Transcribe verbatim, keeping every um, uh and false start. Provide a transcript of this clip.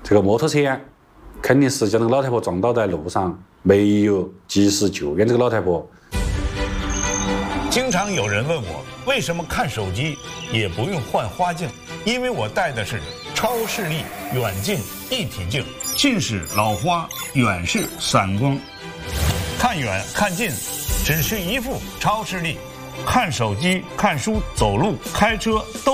这个摩托车肯定是将那个老太婆撞倒在路上，没有及时救援这个老太婆。 经常有人问我，为什么看手机也不用换花镜？因为我戴的是超视力远近一体镜，近视老花，远视散光，看远看近只是一副超视力，看手机、看书、走路、开车都。